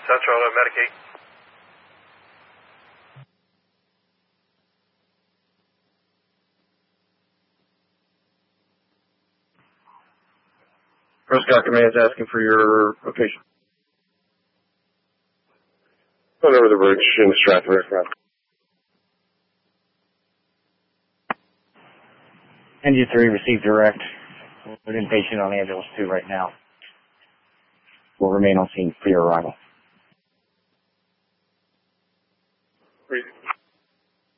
Central to Medicaid. Prescott Command is asking for your location. Going over the bridge in Stratford aircraft. NG3 received direct. We're inpatient on ambulance 2 right now. We'll remain on scene for your arrival.